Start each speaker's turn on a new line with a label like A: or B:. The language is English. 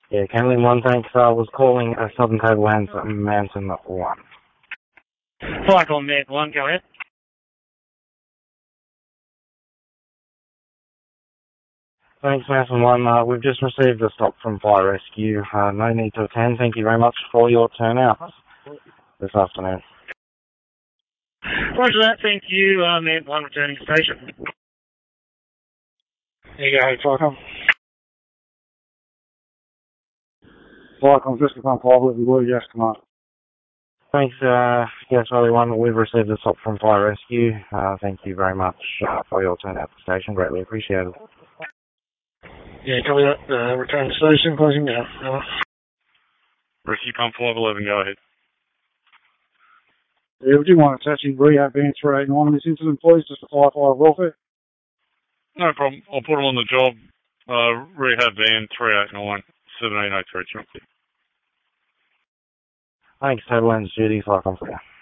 A: Yeah, Kenley 1, thanks. I was calling Southern Tablelands, Manson 1.
B: Flight on Manson 1, go ahead.
A: Thanks, Manson 1. We've just received a stop from Fire Rescue. No need to attend. Thank you very much for your turnout this afternoon.
B: Roger that, thank you. Manson 1 returning to station.
C: There you go, Flycom. Flycom, just upon 5, with the word, yes, command.
A: Thanks, yes, Charlie 1. We've received a stop from Fire Rescue. Thank you very much for your turnout to the station. Greatly appreciated.
C: Yeah, copy that. Return to station, closing down.
D: Rescue Pump 511, go ahead.
C: Yeah, would you mind attaching rehab van 389 in this incident, please, just for firefighter welfare?
D: No problem. I'll put them on the job. Rehab van 389, 1703.
A: Thanks, Tablelands Judy, Flycom 4.